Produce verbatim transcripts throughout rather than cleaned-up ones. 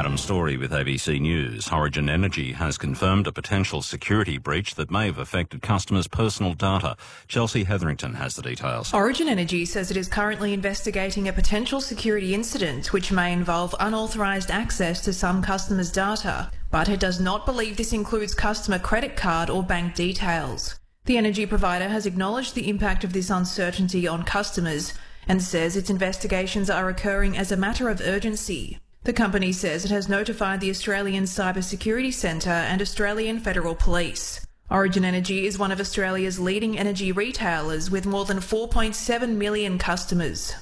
Adam Story with A B C News. Origin Energy has confirmed a potential security breach that may have affected customers' personal data. Chelsea Hetherington has the details. Origin Energy says it is currently investigating a potential security incident which may involve unauthorised access to some customers' data, but it does not believe this includes customer credit card or bank details. The energy provider has acknowledged the impact of this uncertainty on customers and says its investigations are occurring as a matter of urgency. The company says it has notified the Australian Cybersecurity Centre and Australian Federal Police. Origin Energy is one of Australia's leading energy retailers with more than four point seven million customers.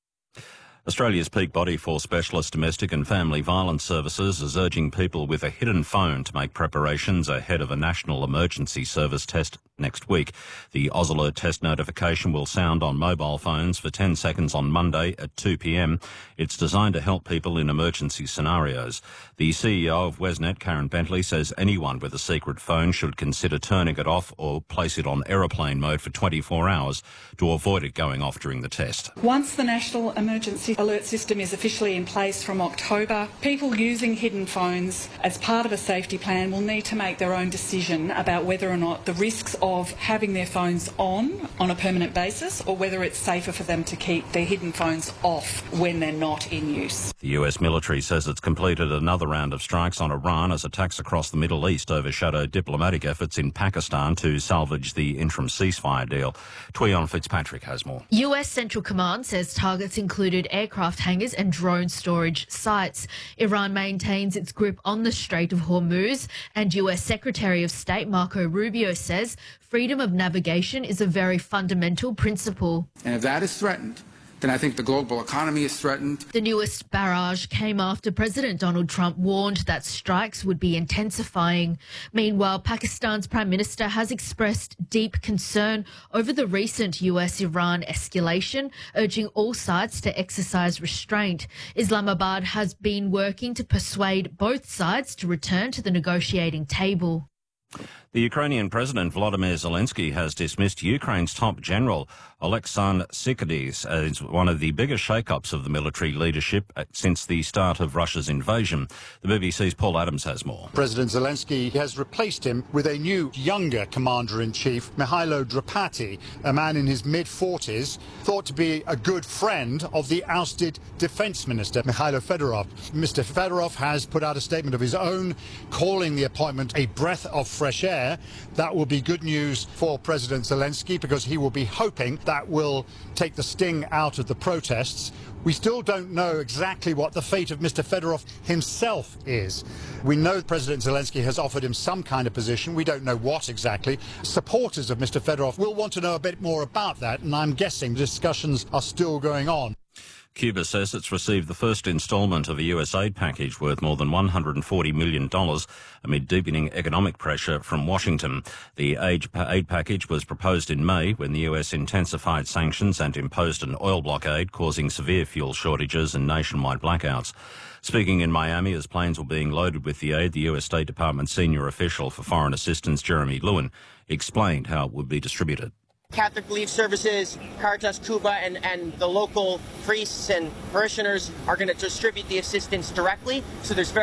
Australia's peak body force specialist domestic and family violence services is urging people with a hidden phone to make preparations ahead of a national emergency service test next week. The Ausalert test notification will sound on mobile phones for ten seconds on Monday at two p m. It's designed to help people in emergency scenarios. The C E O of Wesnet, Karen Bentley, says anyone with a secret phone should consider turning it off or place it on aeroplane mode for twenty-four hours to avoid it going off during the test. Once the National Emergency Alert System is officially in place from October, people using hidden phones as part of a safety plan will need to make their own decision about whether or not the risks of having their phones on on a permanent basis or whether it's safer for them to keep their hidden phones off when they're not in use. The U S military says it's completed another round of strikes on Iran as attacks across the Middle East overshadow diplomatic efforts in Pakistan to salvage the interim ceasefire deal. Tweon Fitzpatrick has more. U S Central Command says targets included aircraft hangars and drone storage sites. Iran maintains its grip on the Strait of Hormuz, and U S Secretary of State Marco Rubio says freedom of navigation is a very fundamental principle. And if that is threatened, then I think the global economy is threatened. The newest barrage came after President Donald Trump warned that strikes would be intensifying. Meanwhile, Pakistan's Prime Minister has expressed deep concern over the recent U S-Iran escalation, urging all sides to exercise restraint. Islamabad has been working to persuade both sides to return to the negotiating table. The Ukrainian President Volodymyr Zelensky has dismissed Ukraine's top general, Oleksandr Sykydys, as one of the biggest shake-ups of the military leadership since the start of Russia's invasion. The B B C's Paul Adams has more. President Zelensky has replaced him with a new, younger commander-in-chief, Mihailo Drapati, a man in his mid-forties, thought to be a good friend of the ousted defence minister, Mikhailo Fedorov. Mister Fedorov has put out a statement of his own, calling the appointment a breath of fresh air. That will be good news for President Zelensky because he will be hoping that will take the sting out of the protests. We still don't know exactly what the fate of Mister Fedorov himself is. We know President Zelensky has offered him some kind of position. We don't know what exactly. Supporters of Mister Fedorov will want to know a bit more about that, and I'm guessing discussions are still going on. Cuba says it's received the first instalment of a U S aid package worth more than one hundred forty million dollars amid deepening economic pressure from Washington. The aid, aid package was proposed in May when the U S intensified sanctions and imposed an oil blockade, causing severe fuel shortages and nationwide blackouts. Speaking in Miami as planes were being loaded with the aid, the U S State Department senior official for foreign assistance, Jeremy Lewin, explained how it would be distributed. Catholic Relief Services, Caritas Cuba, and, and the local priests and parishioners are going to distribute the assistance directly. So there's very